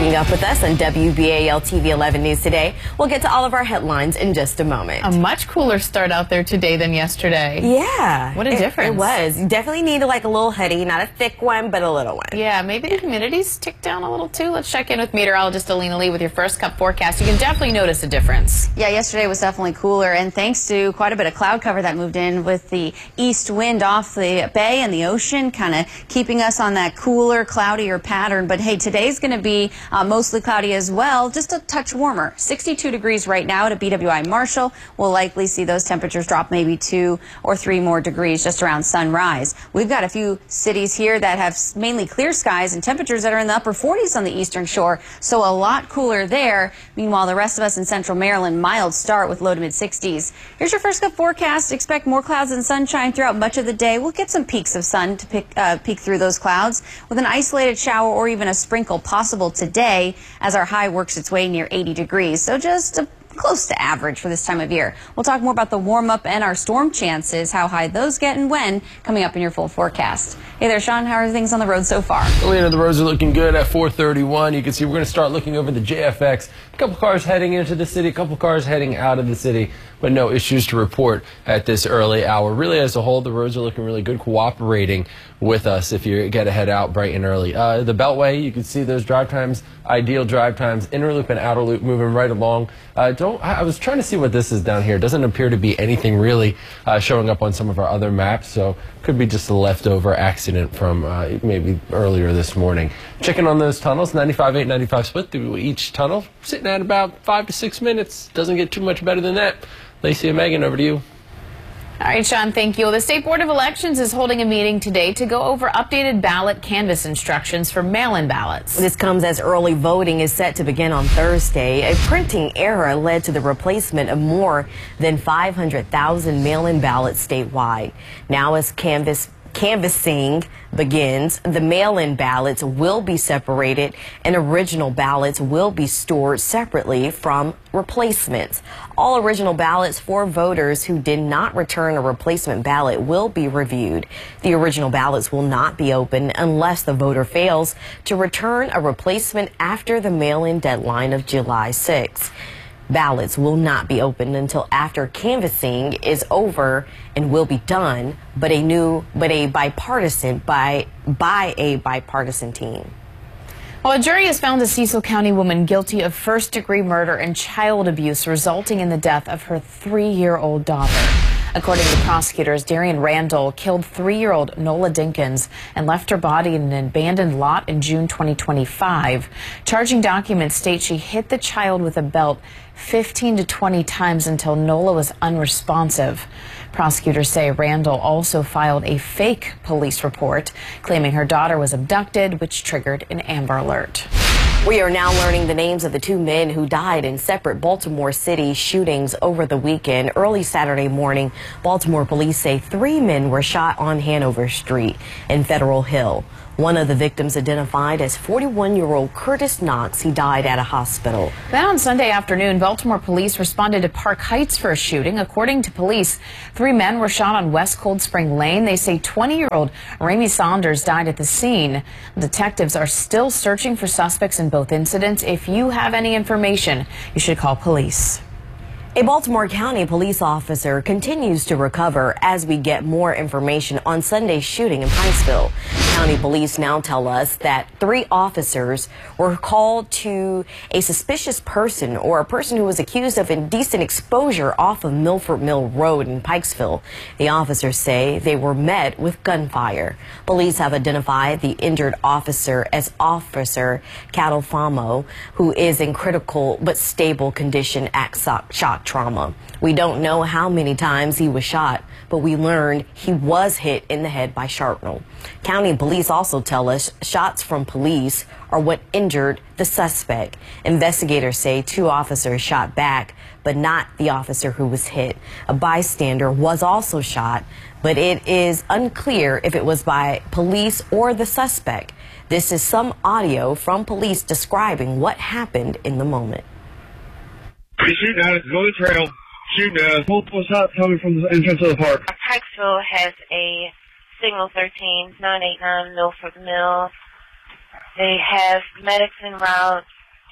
keeping up with us on WBAL TV 11 News today. We'll get to all of our headlines in just a moment. A much cooler start out there today than yesterday. Yeah. What a difference. It was. You definitely needed like a little hoodie, not a thick one, but a little one. Yeah, maybe the humidity's ticked down a little too. Let's check in with meteorologist Alina Lee with your first cup forecast. You can definitely notice a difference. Yeah, yesterday was definitely cooler, and thanks to quite a bit of cloud cover that moved in with the east wind off the bay and the ocean, kind of keeping us on that cooler, cloudier pattern. But hey, today's going to be mostly cloudy as well, just a touch warmer. 62 degrees right now at BWI Marshall. We'll likely see those temperatures drop maybe 2 or 3 more degrees just around sunrise. We've got a few cities here that have mainly clear skies and temperatures that are in the upper 40s on the eastern shore, so a lot cooler there. Meanwhile, the rest of us in central Maryland, mild start with low to mid 60s. Here's your first cup forecast. Expect more clouds and sunshine throughout much of the day. We'll get some peaks of sun to peek through those clouds with an isolated shower or even a sprinkle possible today as our high works its way near 80 degrees. So just close to average for this time of year. We'll talk more about the warm-up and our storm chances, how high those get and when, coming up in your full forecast. Hey there, Sean. How are things on the road so far? Alina, the roads are looking good at 431. You can see we're going to start looking over the JFX. A couple cars heading into the city, a couple cars heading out of the city, but no issues to report at this early hour. Really, as a whole, the roads are looking really good, cooperating with us if you get to head out bright and early. The Beltway, you can see those drive times, ideal drive times, inner loop and outer loop moving right along. I was trying to see what this is down here. It doesn't appear to be anything really showing up on some of our other maps, so could be just a leftover accident from maybe earlier this morning. Checking on those tunnels, 95-8, 95 split through each tunnel, sitting at about 5 to 6 minutes. Doesn't get too much better than that. Lacey and Megan, over to you. All right, Sean, thank you. The State Board of Elections is holding a meeting today to go over updated ballot canvass instructions for mail-in ballots. This comes as early voting is set to begin on Thursday. A printing error led to the replacement of more than 500,000 mail-in ballots statewide. Now as canvassing begins, the mail-in ballots will be separated and original ballots will be stored separately from replacements. All original ballots for voters who did not return a replacement ballot will be reviewed. The original ballots will not be open unless the voter fails to return a replacement after the mail-in deadline of July 6. Ballots will not be opened until after canvassing is over and will be done, by a bipartisan team. Well, a jury has found a Cecil County woman guilty of first-degree murder and child abuse resulting in the death of her 3-year-old daughter. According to prosecutors, Darian Randall killed 3-year-old Nola Dinkins and left her body in an abandoned lot in June 2025. Charging documents state she hit the child with a belt 15 to 20 times until Nola was unresponsive. Prosecutors say Randall also filed a fake police report claiming her daughter was abducted, which triggered an Amber Alert. We are now learning the names of the 2 men who died in separate Baltimore City shootings over the weekend. Early Saturday morning, Baltimore police say 3 men were shot on Hanover Street in Federal Hill. One of the victims identified as 41-year-old Curtis Knox. He died at a hospital. Then on Sunday afternoon, Baltimore police responded to Park Heights for a shooting. According to police, 3 men were shot on West Cold Spring Lane. They say 20-year-old Ramey Saunders died at the scene. Detectives are still searching for suspects in both incidents. If you have any information, you should call police. A Baltimore County police officer continues to recover as we get more information on Sunday's shooting in Pikesville. County police now tell us that 3 officers were called to a suspicious person or a person who was accused of indecent exposure off of Milford Mill Road in Pikesville. The officers say they were met with gunfire. Police have identified the injured officer as Officer Catalfamo, who is in critical but stable condition at shock trauma. We don't know how many times he was shot, but we learned he was hit in the head by shrapnel. County police also tell us shots from police are what injured the suspect. Investigators say 2 officers shot back, but not the officer who was hit. A bystander was also shot, but it is unclear if it was by police or the suspect. This is some audio from police describing what happened in the moment. He's shooting at us, go to the trail, shooting at us. Multiple shots coming from the entrance of the park. Pikesville has a signal 13989 Milford Mill. They have medics en route.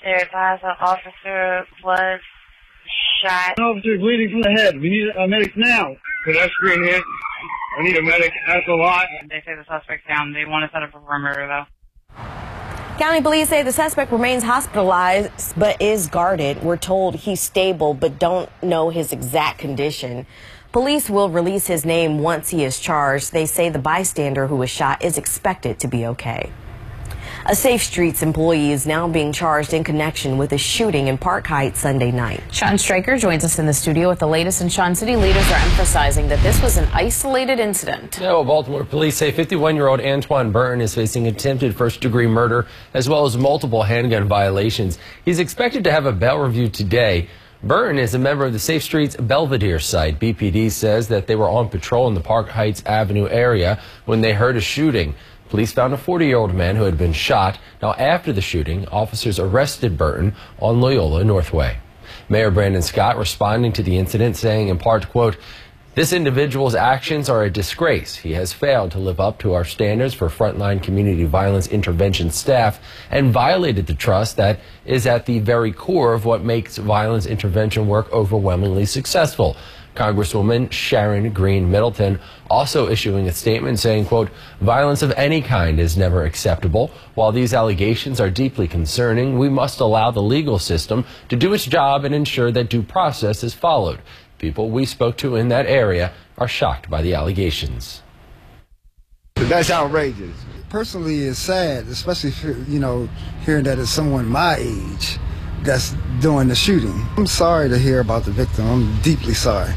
They're advised an officer was shot. An officer bleeding from the head. We need a medic now. Pedestrian hit. I need a medic. That's a lot. They say the suspect's down. They want to set up for murder, though. County police say the suspect remains hospitalized but is guarded. We're told he's stable but don't know his exact condition. Police will release his name once he is charged. They say the bystander who was shot is expected to be okay. A Safe Streets employee is now being charged in connection with a shooting in Park Heights Sunday night. Sean Stryker joins us in the studio with the latest, and Sean, city leaders are emphasizing that this was an isolated incident. No, Baltimore police say 51-year-old Antoine Burton is facing attempted first-degree murder as well as multiple handgun violations. He's expected to have a bail review today. Burton is a member of the Safe Streets Belvedere site. BPD says that they were on patrol in the Park Heights Avenue area when they heard a shooting. Police found a 40-year-old man who had been shot. Now, after the shooting, officers arrested Burton on Loyola Northway. Mayor Brandon Scott responding to the incident, saying in part, quote, "This individual's actions are a disgrace. He has failed to live up to our standards for frontline community violence intervention staff and violated the trust that is at the very core of what makes violence intervention work overwhelmingly successful." Congresswoman Sharon Green Middleton also issuing a statement saying, quote, "Violence of any kind is never acceptable. While these allegations are deeply concerning, we must allow the legal system to do its job and ensure that due process is followed. People we spoke to in that area are shocked by the allegations." That's outrageous. Personally, it's sad, especially hearing that it's someone my age that's doing the shooting. I'm sorry to hear about the victim. I'm deeply sorry.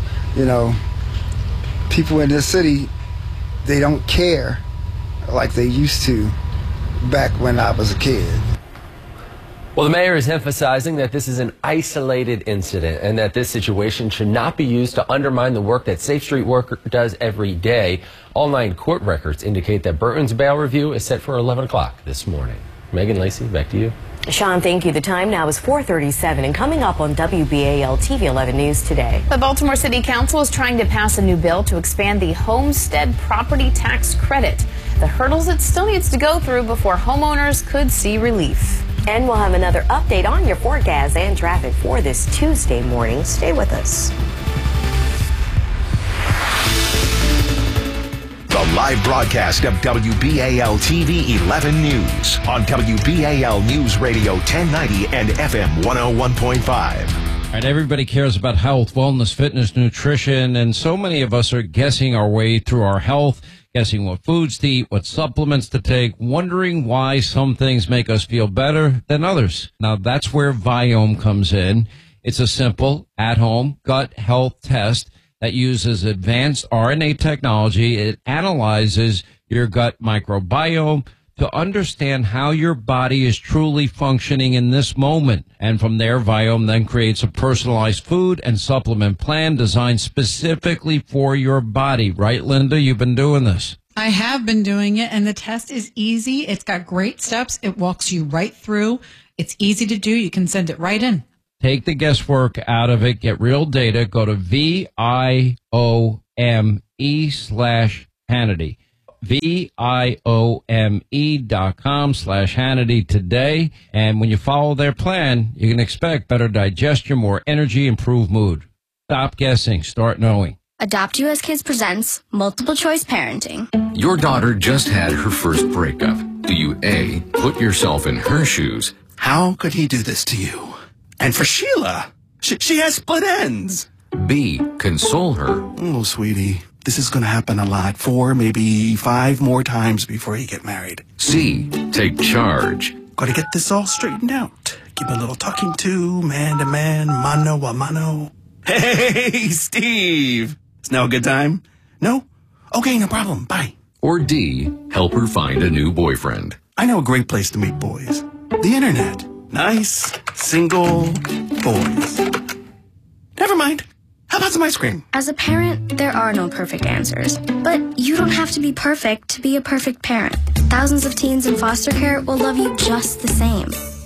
People in this city, they don't care like they used to back when I was a kid. Well, the mayor is emphasizing that this is an isolated incident and that this situation should not be used to undermine the work that Safe Street worker does every day. Online court records indicate that Burton's bail review is set for 11 o'clock this morning. Megan, Lacey, back to you. Sean, thank you. The time now is 4:37, and coming up on WBAL TV 11 News today. The Baltimore City Council is trying to pass a new bill to expand the homestead property tax credit. The hurdles it still needs to go through before homeowners could see relief. And we'll have another update on your forecast and traffic for this Tuesday morning. Stay with us. The live broadcast of WBAL TV 11 News on WBAL News Radio 1090 and FM 101.5. All right, everybody cares about health, wellness, fitness, nutrition, and so many of us are guessing our way through our health, guessing what foods to eat, what supplements to take, wondering why some things make us feel better than others. Now, that's where Viome comes in. It's a simple, at-home gut health test that uses advanced RNA technology. It analyzes your gut microbiome to understand how your body is truly functioning in this moment. And from there, Viome then creates a personalized food and supplement plan designed specifically for your body. Right, Linda? You've been doing this. I have been doing it, and the test is easy. It's got great steps. It walks you right through. It's easy to do. You can send it right in. Take the guesswork out of it. Get real data. Go to VIOME/Hannity. VIOME.com/Hannity today. And when you follow their plan, you can expect better digestion, more energy, improved mood. Stop guessing. Start knowing. Adopt US Kids presents Multiple Choice Parenting. Your daughter just had her first breakup. Do you A, put yourself in her shoes? How could he do this to you? And for Sheila, she has split ends. B, console her. Oh, sweetie, this is going to happen a lot. 4, maybe 5 more times before you get married. C, take charge. Got to get this all straightened out. Give a little talking to, man to man, mano a mano. Hey, Steve. Is now a good time? No? Okay, no problem. Bye. Or D, help her find a new boyfriend. I know a great place to meet boys. The internet. Nice, single boys. Never mind. How about some ice cream? As a parent, there are no perfect answers. But you don't have to be perfect to be a perfect parent. Thousands of teens in foster care will love you just the same.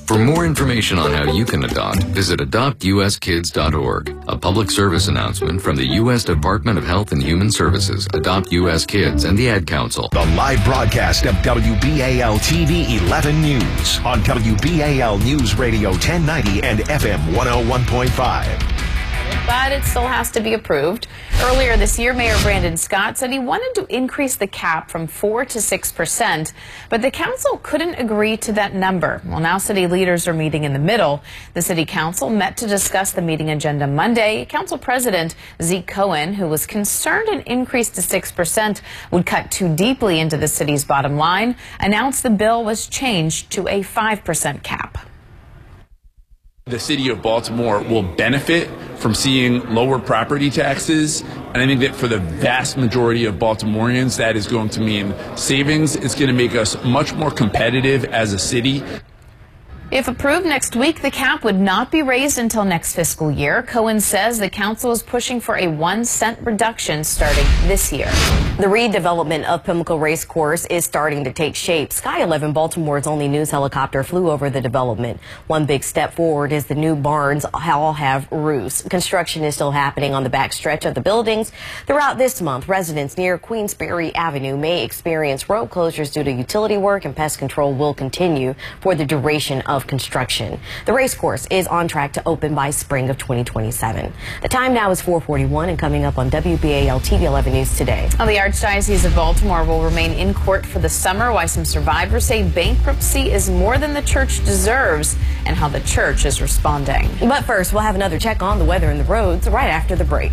For more information on how you can adopt, visit adoptuskids.org. A public service announcement from the U.S. Department of Health and Human Services, Adopt U.S. Kids, and the Ad Council. The live broadcast of WBAL TV 11 News on WBAL News Radio 1090 and FM 101.5. But it still has to be approved. Earlier this year, Mayor Brandon Scott said he wanted to increase the cap from 4% to 6%, but the council couldn't agree to that number. Well, now city leaders are meeting in the middle. The city council met to discuss the meeting agenda Monday. Council President Zeke Cohen, who was concerned an increase to 6% would cut too deeply into the city's bottom line, announced the bill was changed to a 5% cap. The city of Baltimore will benefit from seeing lower property taxes, and I think that for the vast majority of Baltimoreans, that is going to mean savings. It's going to make us much more competitive as a city. If approved next week, the cap would not be raised until next fiscal year. Cohen says the council is pushing for a 1-cent reduction starting this year. The redevelopment of Pimlico Race Course is starting to take shape. Sky 11, Baltimore's only news helicopter, flew over the development. One big step forward is the new barns all have roofs. Construction is still happening on the back stretch of the buildings. Throughout this month, residents near Queensberry Avenue may experience road closures due to utility work, and pest control will continue for the duration of construction. The race course is on track to open by spring of 2027. The time now is 4:41, and coming up on WBAL TV 11 News today. Well, the Archdiocese of Baltimore will remain in court for the summer. Why some survivors say bankruptcy is more than the church deserves, and how the church is responding. But first, we'll have another check on the weather and the roads right after the break.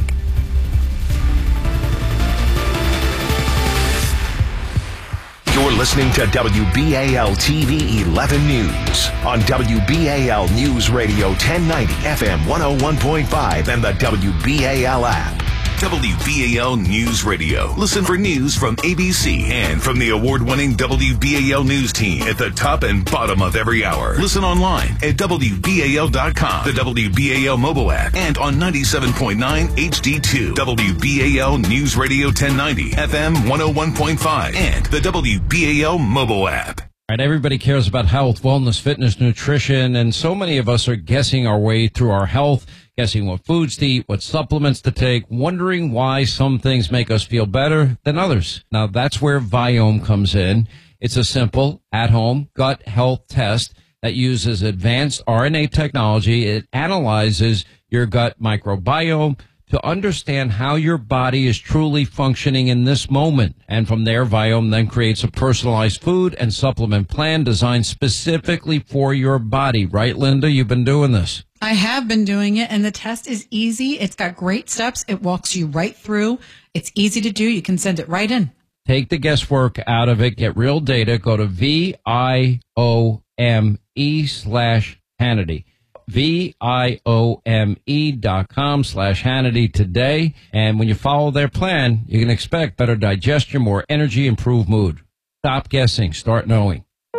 You're listening to WBAL TV 11 News on WBAL News Radio 1090 FM 101.5 and the WBAL app. WBAL News Radio. Listen for news from ABC and from the award-winning WBAL News team at the top and bottom of every hour. Listen online at WBAL.com, the WBAL mobile app, and on 97.9 HD2, WBAL News Radio 1090, FM 101.5, and the WBAL mobile app. All right, everybody cares about health, wellness, fitness, nutrition, and so many of us are guessing our way through our health, guessing what foods to eat, what supplements to take, wondering why some things make us feel better than others. Now, that's where Viome comes in. It's a simple, at-home gut health test that uses advanced RNA technology. It analyzes your gut microbiome to understand how your body is truly functioning in this moment. And from there, Viome then creates a personalized food and supplement plan designed specifically for your body. Right, Linda? You've been doing this. I have been doing it, and the test is easy. It's got great steps. It walks you right through. It's easy to do. You can send it right in. Take the guesswork out of it. Get real data. Go to VIOME/Hannity. VIOME.com/Hannity today. And when you follow their plan, you can expect better digestion, more energy, improved mood. Stop guessing. Start knowing.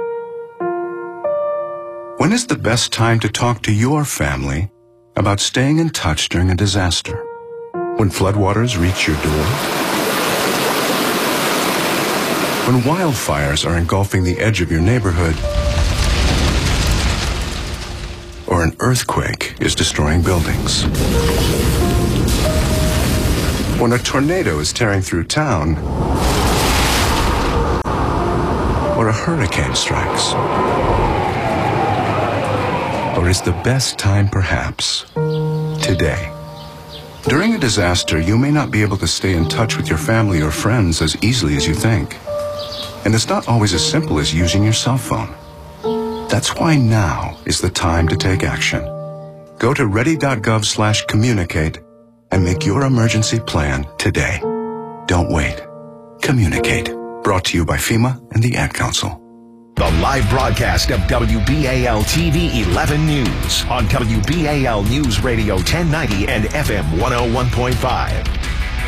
When is the best time to talk to your family about staying in touch during a disaster? When floodwaters reach your door? When wildfires are engulfing the edge of your neighborhood? Or an earthquake is destroying buildings? When a tornado is tearing through town? Or a hurricane strikes? Or is the best time perhaps today? During a disaster, you may not be able to stay in touch with your family or friends as easily as you think. And it's not always as simple as using your cell phone. That's why now is the time to take action. Go to ready.gov/communicate and make your emergency plan today. Don't wait. Communicate. Brought to you by FEMA and the Ad Council. The live broadcast of WBAL TV 11 News on WBAL News Radio 1090 and FM 101.5.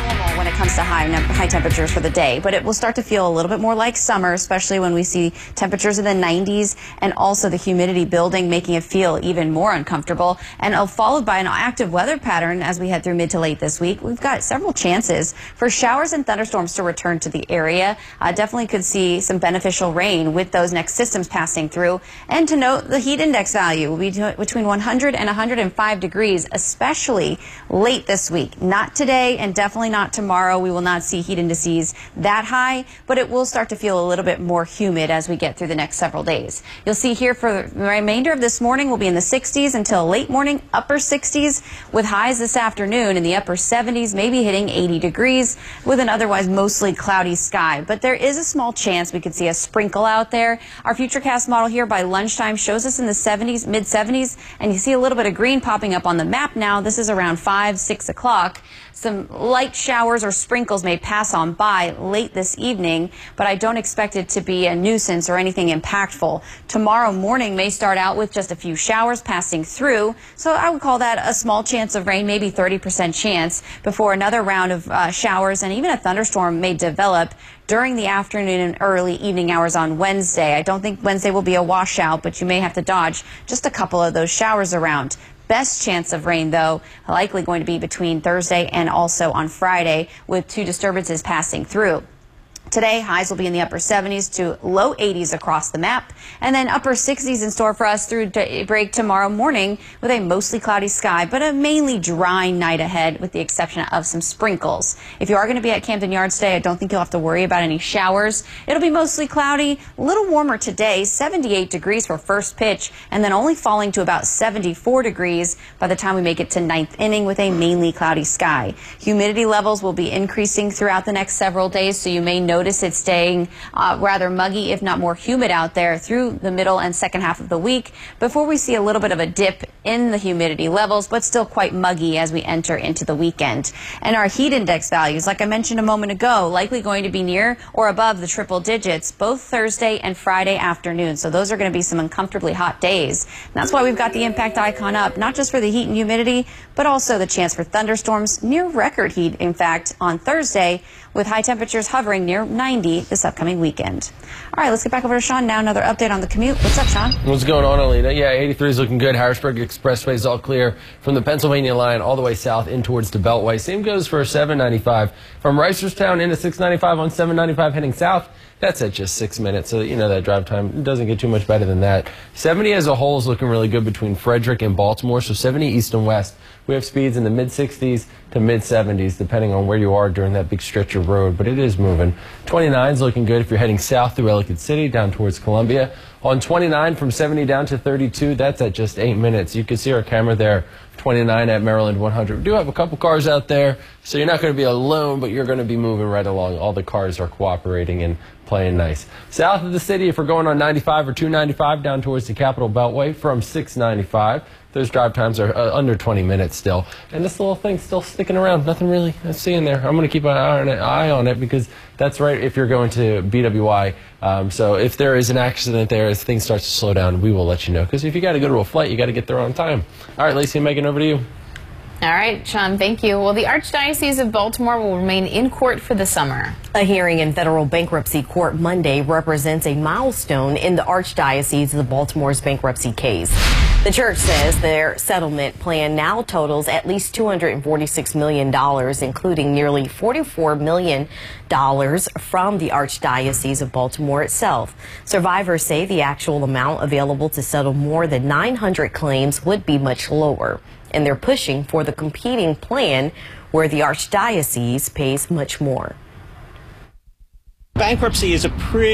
normal when it comes to high temperatures for the day, but it will start to feel a little bit more like summer, especially when we see temperatures in the 90s and also the humidity building, making it feel even more uncomfortable. And followed by an active weather pattern as we head through mid to late this week. We've got several chances for showers and thunderstorms to return to the area. Definitely could see some beneficial rain with those next systems passing through. And to note, the heat index value will be between 100 and 105 degrees, especially late this week. Not today and definitely not tomorrow. We will not see heat indices that high, but it will start to feel a little bit more humid as we get through the next several days. You'll see here for the remainder of this morning, we'll be in the 60s until late morning, upper 60s, with highs this afternoon in the upper 70s, maybe hitting 80 degrees with an otherwise mostly cloudy sky. But there is a small chance we could see a sprinkle out there. Our Futurecast model here by lunchtime shows us in the 70s, mid 70s, and you see a little bit of green popping up on the map now. This is around 5, 6 o'clock. Some light showers or sprinkles may pass on by late this evening, but I don't expect it to be a nuisance or anything impactful. Tomorrow morning may start out with just a few showers passing through, so I would call that a small chance of rain, maybe 30% chance, before another round of showers and even a thunderstorm may develop during the afternoon and early evening hours on Wednesday. I don't think Wednesday will be a washout, but you may have to dodge just a couple of those showers around. Best chance of rain, though, likely going to be between Thursday and also on Friday, with 2 disturbances passing through. Today, highs will be in the upper 70s to low 80s across the map, and then upper 60s in store for us through daybreak tomorrow morning with a mostly cloudy sky, but a mainly dry night ahead with the exception of some sprinkles. If you are going to be at Camden Yards today, I don't think you'll have to worry about any showers. It'll be mostly cloudy, a little warmer today, 78 degrees for first pitch, and then only falling to about 74 degrees by the time we make it to ninth inning with a mainly cloudy sky. Humidity levels will be increasing throughout the next several days, so you may notice it's staying rather muggy, if not more humid out there through the middle and second half of the week before we see a little bit of a dip in the humidity levels, but still quite muggy as we enter into the weekend. And our heat index values, like I mentioned a moment ago, likely going to be near or above the triple digits both Thursday and Friday afternoon. So those are going to be some uncomfortably hot days. And that's why we've got the impact icon up, not just for the heat and humidity, but also the chance for thunderstorms, near record heat, in fact, on Thursday, with high temperatures hovering near 90 this upcoming weekend. All right, let's get back over to Sean now. Another update on the commute. What's up, Sean? What's going on, Alina? Yeah, 83 is looking good. Harrisburg Expressway is all clear from the Pennsylvania line all the way south in towards the Beltway. Same goes for 795 from Reisterstown into 695 on 795 heading south. That's at just 6 minutes, so you know that drive time doesn't get too much better than that. 70 as a whole is looking really good between Frederick and Baltimore, so 70 east and west. We have speeds in the mid-60s to mid-70s, depending on where you are during that big stretch of road, but it is moving. 29 is looking good if you're heading south through Ellicott City down towards Columbia. On 29 from 70 down to 32, that's at just 8 minutes. You can see our camera there, 29 at Maryland 100. We do have a couple cars out there, so you're not going to be alone, but you're going to be moving right along. All the cars are cooperating and playing nice. South of the city, if we're going on 95 or 295 down towards the Capitol Beltway from 695, those drive times are under 20 minutes still. And this little thing's still sticking around. Nothing really I'm seeing there. I'm going to keep an eye on it because that's right if you're going to BWI. So if there is an accident there, as things start to slow down, we will let you know. Because if you got to go to a flight, you got to get there on time. All right, Lacey and Megan, over to you. All right, Sean, thank you. Well, the Archdiocese of Baltimore will remain in court for the summer. A hearing in federal bankruptcy court Monday represents a milestone in the Archdiocese of Baltimore's bankruptcy case. The church says their settlement plan now totals at least $246 million, including nearly $44 million from the Archdiocese of Baltimore itself. Survivors say the actual amount available to settle more than 900 claims would be much lower, and they're pushing for the competing plan where the Archdiocese pays much more. Bankruptcy is a pretty